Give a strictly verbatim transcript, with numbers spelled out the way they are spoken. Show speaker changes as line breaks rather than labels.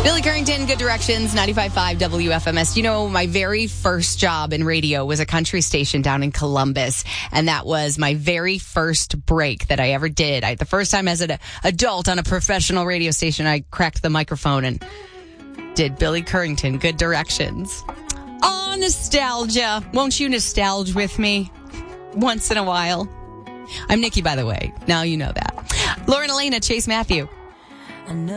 Billy Currington, Good Directions, ninety-five point five W F M S. You know, my very first job in radio was a country station down in Columbus, and that was my very first break that I ever did. I, the first time as an adult on a professional radio station, I cracked the microphone and did Billy Currington, Good Directions. Oh, nostalgia. Won't you nostalgia with me once in a while? I'm Nikki, by the way. Now you know that. Lauren Elena, Chase Matthew.